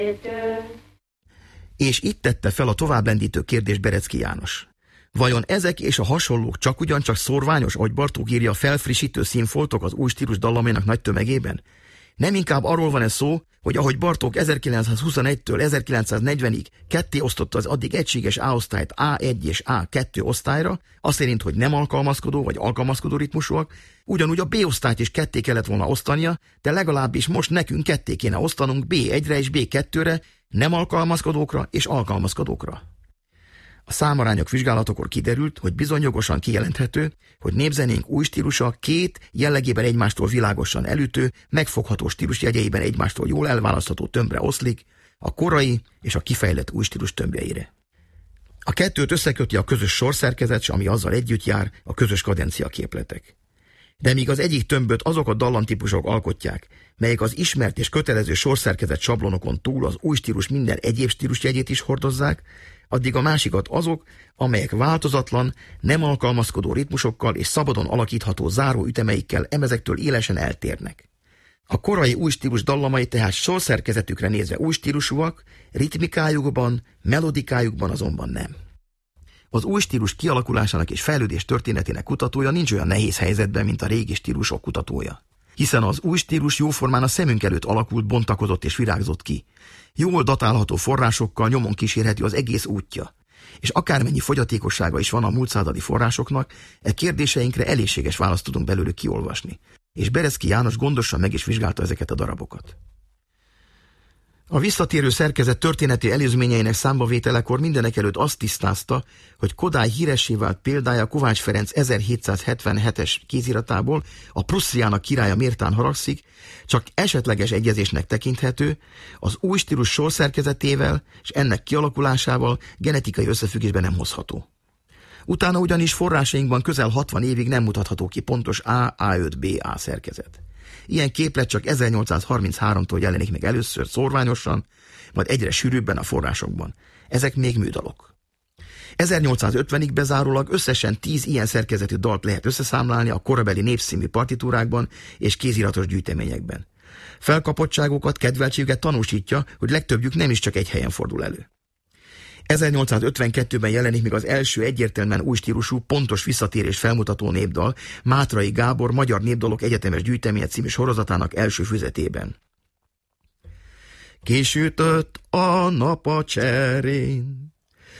És itt tette fel a továbblendítő kérdést Berecki János. Vajon ezek és a hasonlók csak ugyancsak szorványos, ahogy Bartók írja, felfrissítő színfoltok az új stílus dallamainak nagy tömegében? Nem inkább arról van ez szó, hogy ahogy Bartók 1921-től 1940-ig ketté osztotta az addig egységes A-osztályt A1 és A2 osztályra, azt szerint, hogy nem alkalmazkodó vagy alkalmazkodó ritmusúak, ugyanúgy a B-osztályt is ketté kellett volna osztania, de legalábbis most nekünk ketté kéne osztanunk B1-re és B2-re, nem alkalmazkodókra és alkalmazkodókra. A számarányok vizsgálatokor kiderült, hogy bizony jogosan kijelenthető, hogy népzenénk új stílusa két jellegében egymástól világosan elütő, megfogható stílus jegyeiben egymástól jól elválasztható tömbre oszlik, a korai és a kifejlett új stílus tömbjeire. A kettőt összeköti a közös sorszerkezet, ami azzal együtt jár, a közös kadencia képletek. De míg az egyik tömböt azok a dallamtípusok alkotják, melyek az ismert és kötelező sorszerkezet sablonokon túl az új stílus minden egyéb stílus jegyét is hordozzák, addig a másikat azok, amelyek változatlan, nem alkalmazkodó ritmusokkal és szabadon alakítható záró ütemeikkel emezektől élesen eltérnek. A korai új stílus dallamai tehát sorszerkezetükre nézve új stílusúak, ritmikájukban, melodikájukban azonban nem. Az új stílus kialakulásának és fejlődés történetének kutatója nincs olyan nehéz helyzetben, mint a régi stílusok kutatója. Hiszen az új stílus jóformán a szemünk előtt alakult, bontakozott és virágzott ki. Jól datálható forrásokkal nyomon kísérheti az egész útja. És akármennyi fogyatékossága is van a múlt századi forrásoknak, e kérdéseinkre elégséges választ tudunk belőlük kiolvasni. És Berecki János gondosan meg is vizsgálta ezeket a darabokat. A visszatérő szerkezet történeti előzményeinek számbavételekor mindenekelőtt azt tisztázta, hogy Kodály híressé vált példája Kovács Ferenc 1777-es kéziratából, a Prussziának királya méltán haragszik, csak esetleges egyezésnek tekinthető, az új stílus sorszerkezetével és ennek kialakulásával genetikai összefüggésben nem hozható. Utána ugyanis forrásainkban közel 60 évig nem mutatható ki pontos A, A5B, A szerkezet. Ilyen képlet csak 1833-tól jelenik meg először szórványosan, majd egyre sűrűbben a forrásokban. Ezek még műdalok. 1850-ig bezárólag összesen 10 ilyen szerkezetű dalt lehet összeszámlálni a korabeli népszínű partitúrákban és kéziratos gyűjteményekben. Felkapottságokat, kedveltségüket tanúsítja, hogy legtöbbjük nem is csak egy helyen fordul elő. 1852-ben jelenik meg az első egyértelműen új stílusú, pontos visszatérés felmutató népdal Mátrai Gábor Magyar Népdalok Egyetemes Gyűjteménye című sorozatának első füzetében. Kisütött a nap a cserén,